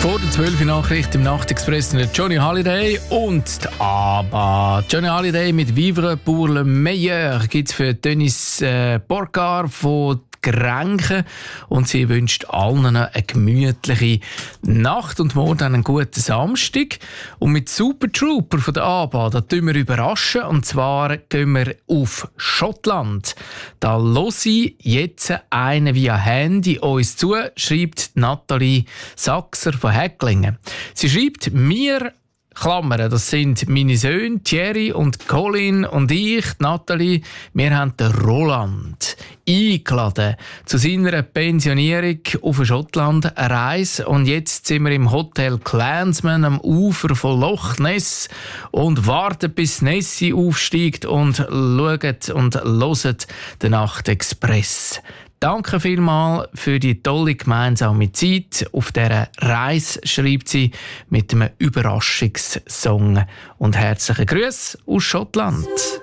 Vor der 12 Uhr Nachricht im Nachtexpress der Johnny Hallyday und die ABBA. Johnny Hallyday mit «Vivre pour le meilleur» gibt es für Dennis Borgar von Grenchen und sie wünscht allen eine gemütliche Nacht und morgen einen guten Samstag. Und mit Super Trooper von der ABBA, da tun wir überraschen, und zwar gehen wir auf Schottland. Da höre ich jetzt einen via Handy uns zu, schreibt Nathalie Sachser von Häcklingen. Sie schreibt mir, Klammern, das sind meine Söhne Thierry und Colin und ich, Nathalie. Wir haben den Roland eingeladen zu seiner Pensionierung auf Schottland, eine Reise. Und jetzt sind wir im Hotel Clansman am Ufer von Loch Ness und warten, bis Nessie aufsteigt und schauen und hören den Nachtexpress. Danke vielmals für die tolle gemeinsame Zeit. Auf dieser Reise schreibt sie mit einem Überraschungssong. Und herzliche Grüße aus Schottland.